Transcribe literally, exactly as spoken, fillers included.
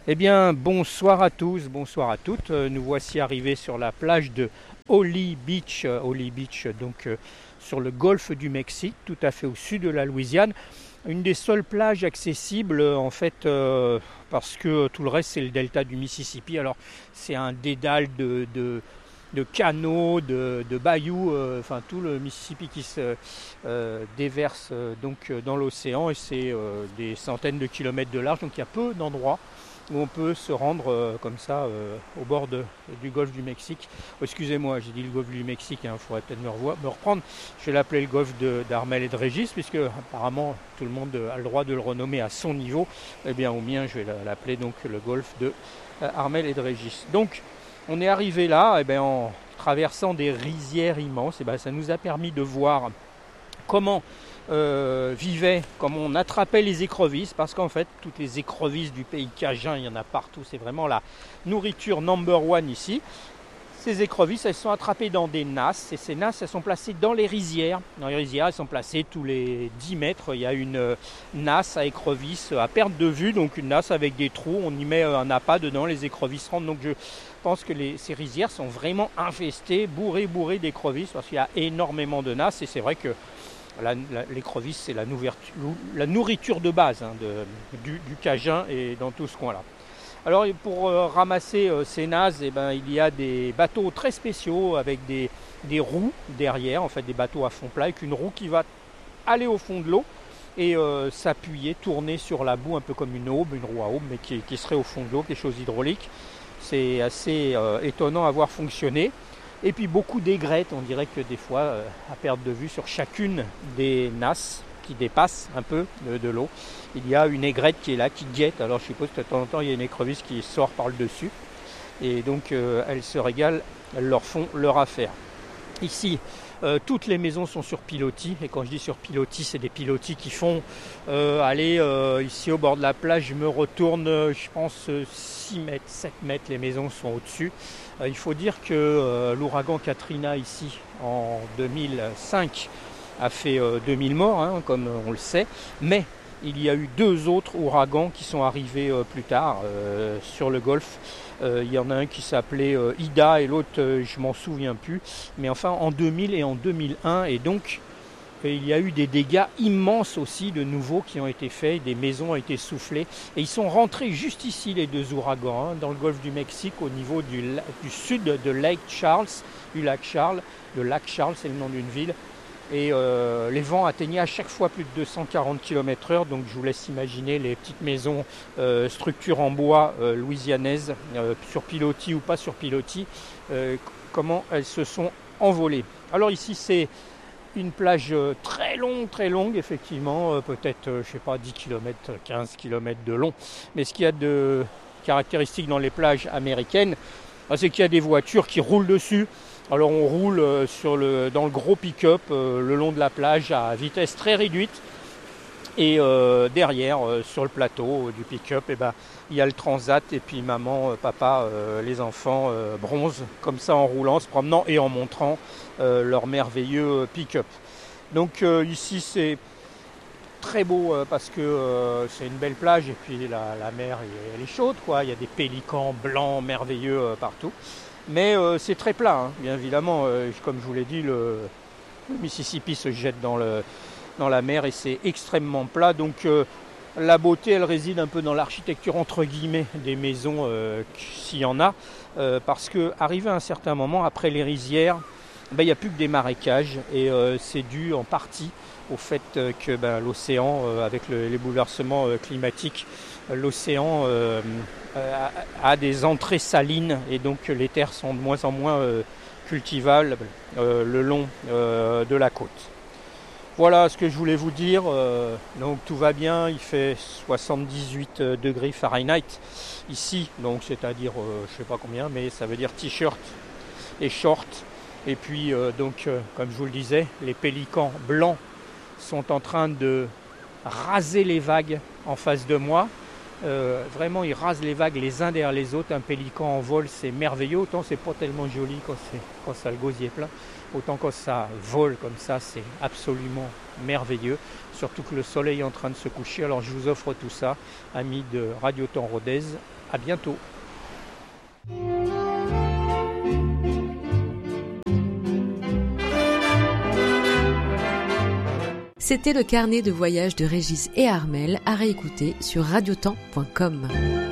Eh bien, bonsoir à tous, bonsoir à toutes. Euh, Nous voici arrivés sur la plage de Holly Beach, euh, Holly Beach, donc euh, sur le golfe du Mexique, tout à fait au sud de la Louisiane. Une des seules plages accessibles, euh, en fait, euh, parce que tout le reste c'est le delta du Mississippi. Alors, c'est un dédale de, de, de canaux, de, de bayous, euh, enfin tout le Mississippi qui se euh, déverse euh, donc euh, dans l'océan, et c'est euh, des centaines de kilomètres de large. Donc, il y a peu d'endroits où on peut se rendre euh, comme ça euh, au bord de, du golfe du Mexique. Oh, excusez-moi, j'ai dit le golfe du Mexique, il hein, faudrait peut-être me, revoir, me reprendre. Je vais l'appeler le golfe d'Armel et de Régis, puisque apparemment tout le monde a le droit de le renommer à son niveau. Eh bien au mien, je vais l'appeler donc le golfe de euh, Armel et de Régis. Donc on est arrivé là, eh bien, en traversant des rizières immenses. Eh bien, ça nous a permis de voir comment euh, vivaient, comment on attrapait les écrevisses, parce qu'en fait toutes les écrevisses du pays cajun, il y en a partout, c'est vraiment la nourriture number one ici. Ces écrevisses, elles sont attrapées dans des nasses, et ces nasses, elles sont placées dans les rizières. Dans les rizières, elles sont placées tous les dix mètres. Il y a une nasse à écrevisses à perte de vue, donc une nasse avec des trous, on y met un appât dedans, les écrevisses rentrent. Donc je pense que les, ces rizières sont vraiment infestées, bourrées, bourrées d'écrevisses, parce qu'il y a énormément de nasses, et c'est vrai que l'écrevisse, c'est la, la nourriture de base hein, de, du, du Cajun et dans tout ce coin-là. Alors pour euh, ramasser euh, ces nasses, eh ben, il y a des bateaux très spéciaux avec des, des roues derrière, en fait des bateaux à fond plat, avec une roue qui va aller au fond de l'eau et euh, s'appuyer, tourner sur la boue, un peu comme une aube, une roue à aube, mais qui, qui serait au fond de l'eau, quelque chose d'hydraulique. C'est assez euh, étonnant à voir fonctionner. Et puis beaucoup d'aigrettes, on dirait que des fois, euh, à perte de vue sur chacune des nasses qui dépassent un peu de, de l'eau, il y a une aigrette qui est là, qui guette. Alors je suppose que de temps en temps, il y a une écrevisse qui sort par le dessus. Et donc euh, elles se régalent, elles leur font leur affaire. Ici, euh, toutes les maisons sont sur pilotis. Et quand je dis sur pilotis, c'est des pilotis qui font, euh, allez, euh, ici au bord de la plage, je me retourne, euh, je pense, euh, six mètres, sept mètres, les maisons sont au-dessus. Euh, il faut dire que euh, l'ouragan Katrina, ici, en deux mille cinq, a fait euh, deux mille morts, hein, comme on le sait. Mais il y a eu deux autres ouragans qui sont arrivés euh, plus tard euh, sur le golfe. Euh, il y en a un qui s'appelait euh, Ida et l'autre, euh, je m'en souviens plus. Mais enfin, en deux mille et en deux mille un. Et donc, euh, il y a eu des dégâts immenses aussi de nouveaux qui ont été faits. Des maisons ont été soufflées. Et ils sont rentrés juste ici, les deux ouragans, hein, dans le golfe du Mexique, au niveau du, du sud de Lake Charles, du lac Charles. Le lac Charles, c'est le nom d'une ville. Et euh, les vents atteignaient à chaque fois plus de deux cent quarante kilomètres heure, donc je vous laisse imaginer les petites maisons, euh, structures en bois euh, louisianaises, euh, sur pilotis ou pas sur pilotis, euh, comment elles se sont envolées. Alors ici c'est une plage très longue, très longue, effectivement, euh, peut-être, euh, je sais pas, dix kilomètres, quinze kilomètres de long. Mais ce qu'il y a de caractéristique dans les plages américaines, c'est qu'il y a des voitures qui roulent dessus. Alors on roule sur le, dans le gros pick-up euh, le long de la plage à vitesse très réduite. Et euh, derrière, euh, sur le plateau euh, du pick-up, eh ben, il y a le transat et puis maman, euh, papa, euh, les enfants euh, bronzent comme ça en roulant, se promenant et en montrant euh, leur merveilleux pick-up. Donc euh, ici c'est très beau euh, parce que euh, c'est une belle plage et puis la, la mer elle est chaude, quoi. Il y a des pélicans blancs merveilleux euh, partout. Mais euh, c'est très plat, hein. Bien évidemment, euh, comme je vous l'ai dit, le, le Mississippi se jette dans, le, dans la mer et c'est extrêmement plat. Donc euh, la beauté, elle réside un peu dans l'architecture, entre guillemets, des maisons, euh, s'il y en a. Euh, parce qu'arrivé à un certain moment, après les rizières, ben, il n'y a plus que des marécages. Et euh, c'est dû en partie au fait euh, que ben, l'océan, euh, avec le, les bouleversements euh, climatiques, l'océan euh, a, a des entrées salines et donc les terres sont de moins en moins euh, cultivables euh, le long euh, de la côte. Voilà ce que je voulais vous dire. Euh, donc tout va bien, il fait soixante-dix-huit degrés Fahrenheit ici, donc c'est-à-dire euh, je sais pas combien, mais ça veut dire t-shirt et short. Et puis euh, donc euh, comme je vous le disais, les pélicans blancs sont en train de raser les vagues en face de moi. Euh, vraiment ils rasent les vagues les uns derrière les autres. Un pélican en vol, c'est merveilleux. Autant c'est pas tellement joli quand, quand ça le gosier est plein, autant quand ça vole comme ça, c'est absolument merveilleux. Surtout que le soleil est en train de se coucher. Alors je vous offre tout ça, amis de Radio Temps Rodez, À bientôt. C'était le carnet de voyage de Régis et Armelle à réécouter sur radiotemps point com.